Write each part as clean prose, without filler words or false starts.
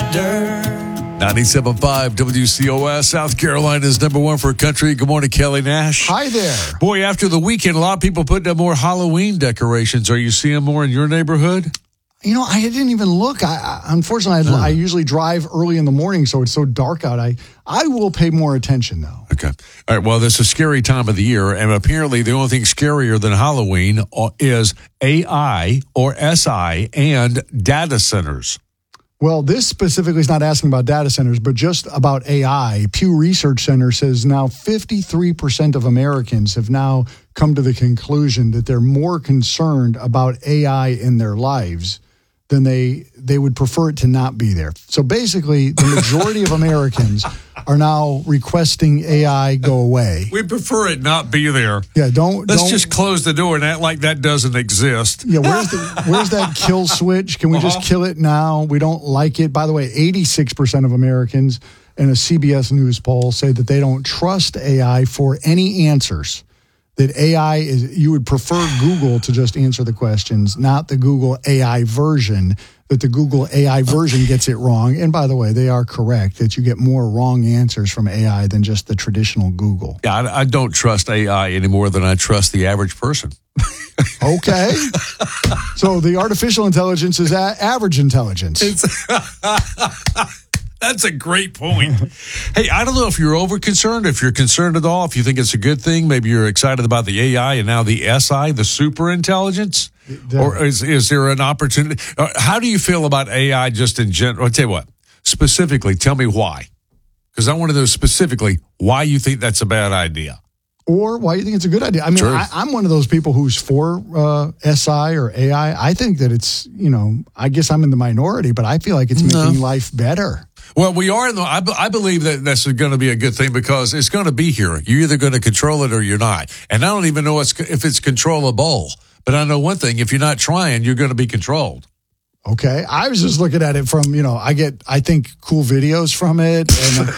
97.5 WCOS, South Carolina's number one for country. Good morning, Kelly Nash. Hi there. Boy, after the weekend, a lot of people putting up more Halloween decorations. Are you seeing more in your neighborhood? You know, I didn't even look. Unfortunately, I usually drive early in the morning, so it's so dark out. I will pay more attention, though. Okay. All right. Well, this is a scary time of the year, and apparently the only thing scarier than Halloween is AI or SI and data centers. Well, this specifically is not asking about data centers, but just about AI. Pew Research Center says now 53% of Americans have now come to the conclusion that they're more concerned about AI in their lives than they would prefer it to not be there. So basically, the majority of Americans are now requesting AI go away. We prefer it not be there. Yeah, Let's just close the door and act like that doesn't exist. Yeah, where's that kill switch? Can we just kill it now? We don't like it. By the way, 86% of Americans in a CBS News poll say that they don't trust AI for any answers. That AI you would prefer Google to just answer the questions, not the Google AI version, that the Google AI version gets it wrong. And by the way, they are correct that you get more wrong answers from AI than just the traditional Google. Yeah, I don't trust AI any more than I trust the average person. Okay. So the artificial intelligence is average intelligence. That's a great point. Hey, I don't know if you're over-concerned, if you're concerned at all, if you think it's a good thing. Maybe you're excited about the AI and now the SI, the super intelligence. Or is there an opportunity? How do you feel about AI just in general? I'll tell you what, specifically, tell me why. Because I want to know specifically why you think that's a bad idea. Or why you think it's a good idea. I mean, I'm one of those people who's for SI or AI. I think that it's, I guess I'm in the minority, but I feel like it's making life better. Well, we are. I believe that that's going to be a good thing because it's going to be here. You're either going to control it or you're not. And I don't even know if it's controllable. But I know one thing. If you're not trying, you're going to be controlled. Okay. I was just looking at it from, I think cool videos from it. And,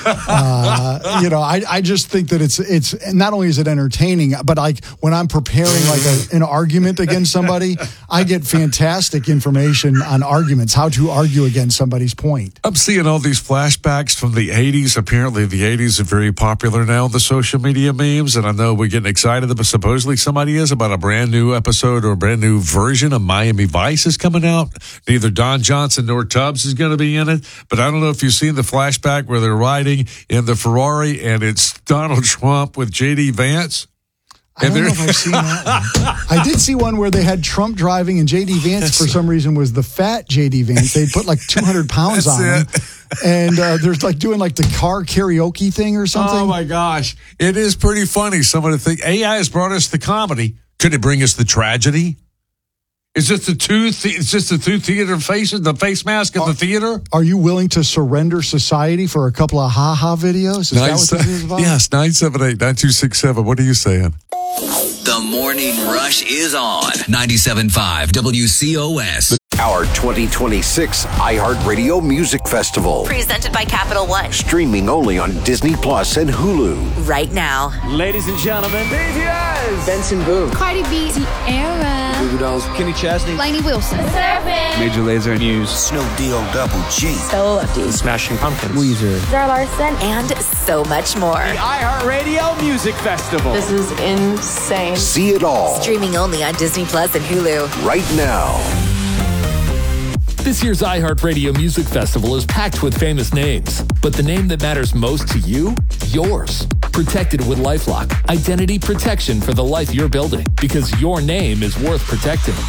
I just think that it's not only is it entertaining, but like when I'm preparing like an argument against somebody, I get fantastic information on arguments, how to argue against somebody's point. I'm seeing all these flashbacks from the 80s. Apparently the 80s are very popular now, the social media memes. And I know we're getting excited, but supposedly somebody is about a brand new episode or a brand new version of Miami Vice is coming out. Neither Don Johnson nor Tubbs is going to be in it, but I don't know if you've seen the flashback where they're riding in the Ferrari and it's Donald Trump with J.D. Vance. I don't know if I've seen that one. I did see one where they had Trump driving and J.D. Vance for some reason was the fat J.D. Vance. They put like 200 pounds on him. And there's like doing like the car karaoke thing or something. Oh my gosh. It is pretty funny. Some of the things. AI has brought us the comedy. Could it bring us the tragedy? Is this the two theater faces, the face mask of the theater? Are you willing to surrender society for a couple of ha-ha videos? Is that what this is about? Yes, 978-9267. What are you saying? The Morning Rush is on 97.5 WCOS. Our 2026 iHeartRadio Music Festival. Presented by Capital One. Streaming only on Disney Plus and Hulu. Right now. Ladies and gentlemen, BTS. Benson Boone. Cardi B. Ciara. Goo Goo Dolls. Kenny Chesney. Lainey Wilson. Surfing. Major Lazer. Muse. Snoop D.O. Double G. Stella Lefty. Smashing Pumpkins. Weezer. Zara Larson. And so much more. The iHeartRadio Music Festival. This is insane. See it all. Streaming only on Disney Plus and Hulu. Right now. This year's iHeartRadio Music Festival is packed with famous names, but the name that matters most to you? Yours. Protected with LifeLock. Identity protection for the life you're building, because your name is worth protecting.